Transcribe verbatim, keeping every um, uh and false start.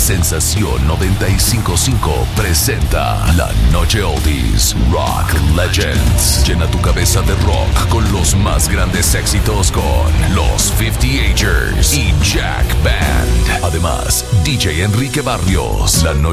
Sensación noventa y cinco punto cinco presenta La Noche Oldies Rock Legends. Llena tu cabeza de rock con los más grandes éxitos con los cincuenta-eighters y Jack Band. Además, D J Enrique Barrios. La